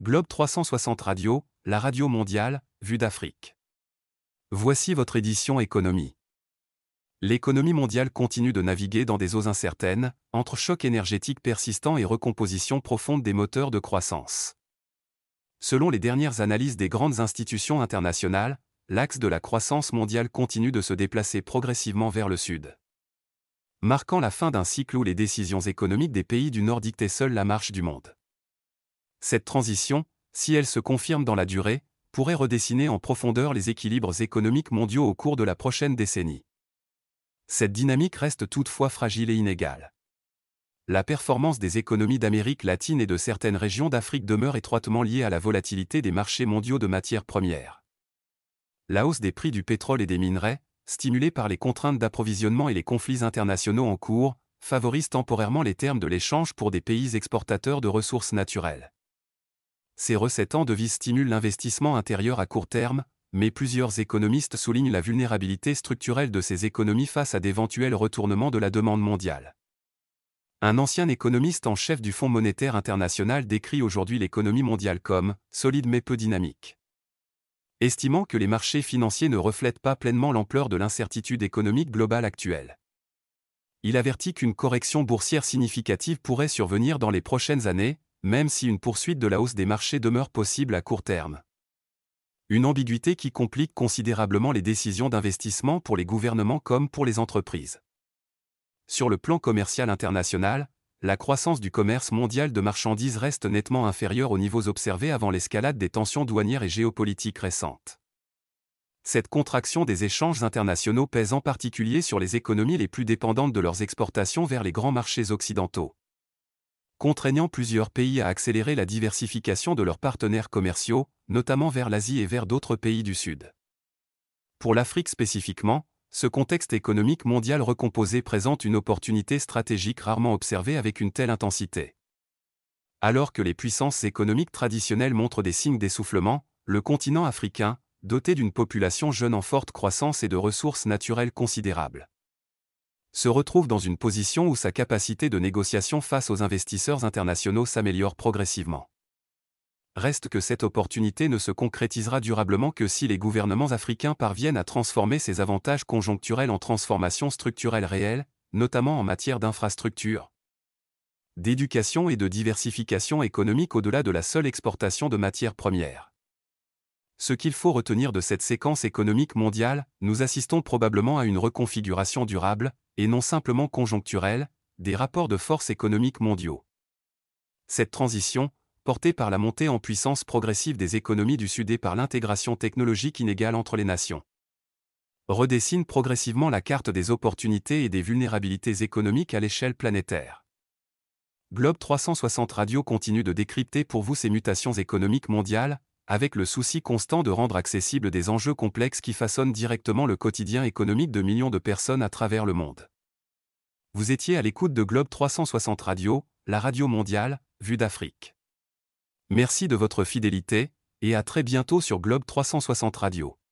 Globe 360 Radio, la radio mondiale, vue d'Afrique. Voici votre édition économie. L'économie mondiale continue de naviguer dans des eaux incertaines, entre chocs énergétiques persistants et recomposition profonde des moteurs de croissance. Selon les dernières analyses des grandes institutions internationales, l'axe de la croissance mondiale continue de se déplacer progressivement vers le sud, marquant la fin d'un cycle où les décisions économiques des pays du Nord dictaient seules la marche du monde. Cette transition, si elle se confirme dans la durée, pourrait redessiner en profondeur les équilibres économiques mondiaux au cours de la prochaine décennie. Cette dynamique reste toutefois fragile et inégale. La performance des économies d'Amérique latine et de certaines régions d'Afrique demeure étroitement liée à la volatilité des marchés mondiaux de matières premières. La hausse des prix du pétrole et des minerais, stimulée par les contraintes d'approvisionnement et les conflits internationaux en cours, favorise temporairement les termes de l'échange pour des pays exportateurs de ressources naturelles. Ces recettes en devises stimulent l'investissement intérieur à court terme, mais plusieurs économistes soulignent la vulnérabilité structurelle de ces économies face à d'éventuels retournements de la demande mondiale. Un ancien économiste en chef du Fonds monétaire international décrit aujourd'hui l'économie mondiale comme « solide mais peu dynamique ». Estimant que les marchés financiers ne reflètent pas pleinement l'ampleur de l'incertitude économique globale actuelle. Il avertit qu'une correction boursière significative pourrait survenir dans les prochaines années, même si une poursuite de la hausse des marchés demeure possible à court terme. Une ambiguïté qui complique considérablement les décisions d'investissement pour les gouvernements comme pour les entreprises. Sur le plan commercial international, la croissance du commerce mondial de marchandises reste nettement inférieure aux niveaux observés avant l'escalade des tensions douanières et géopolitiques récentes. Cette contraction des échanges internationaux pèse en particulier sur les économies les plus dépendantes de leurs exportations vers les grands marchés occidentaux, contraignant plusieurs pays à accélérer la diversification de leurs partenaires commerciaux, notamment vers l'Asie et vers d'autres pays du Sud. Pour l'Afrique spécifiquement, ce contexte économique mondial recomposé présente une opportunité stratégique rarement observée avec une telle intensité. Alors que les puissances économiques traditionnelles montrent des signes d'essoufflement, le continent africain, doté d'une population jeune en forte croissance et de ressources naturelles considérables, se retrouve dans une position où sa capacité de négociation face aux investisseurs internationaux s'améliore progressivement. Reste que cette opportunité ne se concrétisera durablement que si les gouvernements africains parviennent à transformer ces avantages conjoncturels en transformations structurelles réelles, notamment en matière d'infrastructures, d'éducation et de diversification économique au-delà de la seule exportation de matières premières. Ce qu'il faut retenir de cette séquence économique mondiale, nous assistons probablement à une reconfiguration durable, et non simplement conjoncturelle, des rapports de force économiques mondiaux. Cette transition, portée par la montée en puissance progressive des économies du Sud et par l'intégration technologique inégale entre les nations, redessine progressivement la carte des opportunités et des vulnérabilités économiques à l'échelle planétaire. Globe 360 Radio continue de décrypter pour vous ces mutations économiques mondiales, avec le souci constant de rendre accessibles des enjeux complexes qui façonnent directement le quotidien économique de millions de personnes à travers le monde. Vous étiez à l'écoute de Globe 360 Radio, la radio mondiale, vue d'Afrique. Merci de votre fidélité, et à très bientôt sur Globe 360 Radio.